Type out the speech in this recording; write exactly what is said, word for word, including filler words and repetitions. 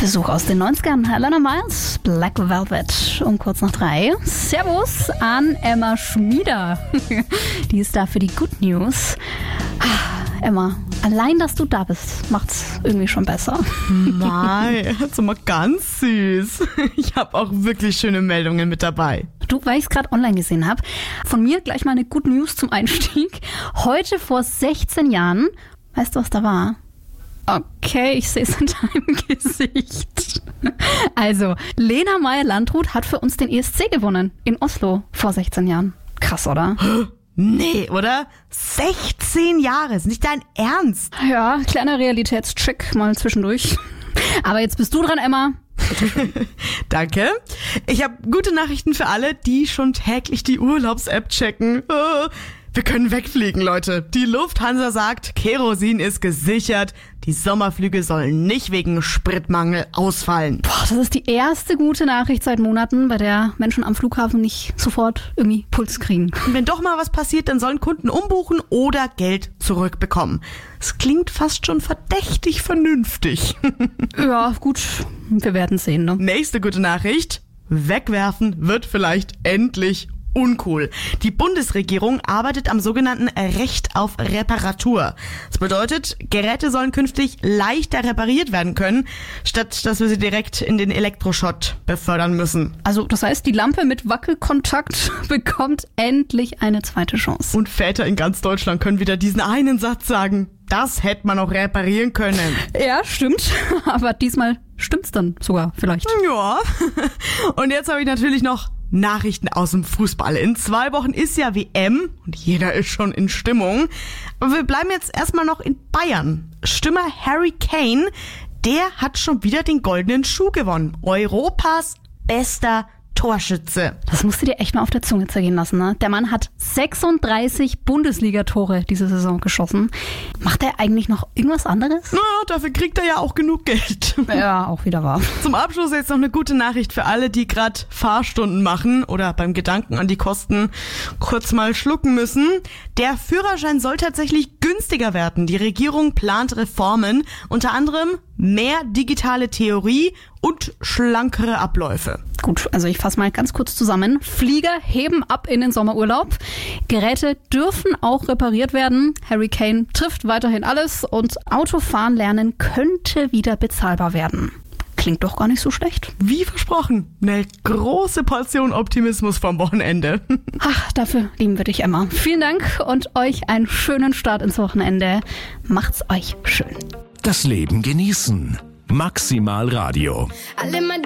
Besuch aus den neunzigern. Alana Miles, Black Velvet um kurz nach drei. Servus an Emma Schmieder. Die ist da für die Good News. Emma, allein, dass du da bist, macht's irgendwie schon besser. Mai, also mal ganz süß. Ich habe auch wirklich schöne Meldungen mit dabei. Du, weil ich es gerade online gesehen habe, von mir gleich mal eine Good News zum Einstieg. Heute vor sechzehn Jahren, weißt du, was da war? Okay, ich sehe es in deinem Gesicht. Also, Lena Meyer-Landrut hat für uns den E S C gewonnen in Oslo vor sechzehn Jahren. Krass, oder? Nee, oder? sechzehn Jahre, ist nicht dein Ernst? Ja, kleiner Realitätscheck mal zwischendurch. Aber jetzt bist du dran, Emma. Danke. Ich habe gute Nachrichten für alle, die schon täglich die Urlaubs-App checken. Wir können wegfliegen, Leute. Die Lufthansa sagt, Kerosin ist gesichert. Die Sommerflüge sollen nicht wegen Spritmangel ausfallen. Boah, das ist die erste gute Nachricht seit Monaten, bei der Menschen am Flughafen nicht sofort irgendwie Puls kriegen. Und wenn doch mal was passiert, dann sollen Kunden umbuchen oder Geld zurückbekommen. Es klingt fast schon verdächtig vernünftig. Ja, gut, wir werden sehen, ne? Nächste gute Nachricht. Wegwerfen wird vielleicht endlich uncool. Die Bundesregierung arbeitet am sogenannten Recht auf Reparatur. Das bedeutet, Geräte sollen künftig leichter repariert werden können, statt dass wir sie direkt in den Elektroschrott befördern müssen. Also das heißt, die Lampe mit Wackelkontakt bekommt endlich eine zweite Chance. Und Väter in ganz Deutschland können wieder diesen einen Satz sagen. Das hätte man auch reparieren können. Ja, stimmt. Aber diesmal stimmt's dann sogar vielleicht. Ja. Und jetzt habe ich natürlich noch Nachrichten aus dem Fußball. In zwei Wochen ist ja W M und jeder ist schon in Stimmung. Aber wir bleiben jetzt erstmal noch in Bayern. Stürmer Harry Kane, der hat schon wieder den goldenen Schuh gewonnen. Europas bester Torschütze. Das musst du dir echt mal auf der Zunge zergehen lassen, ne? Der Mann hat sechsunddreißig Bundesliga-Tore diese Saison geschossen. Macht er eigentlich noch irgendwas anderes? Naja, dafür kriegt er ja auch genug Geld. Ja, auch wieder wahr. Zum Abschluss jetzt noch eine gute Nachricht für alle, die gerade Fahrstunden machen oder beim Gedanken an die Kosten kurz mal schlucken müssen. Der Führerschein soll tatsächlich günstiger werden. Die Regierung plant Reformen, unter anderem mehr digitale Theorie und schlankere Abläufe. Gut, also ich fasse mal ganz kurz zusammen. Flieger heben ab in den Sommerurlaub. Geräte dürfen auch repariert werden. Harry Kane trifft weiterhin alles und Autofahren lernen könnte wieder bezahlbar werden. Klingt doch gar nicht so schlecht. Wie versprochen, eine große Portion Optimismus vom Wochenende. Ach, dafür lieben wir dich, Emma. Vielen Dank und euch einen schönen Start ins Wochenende. Macht's euch schön. Das Leben genießen. Maximal Radio. I live my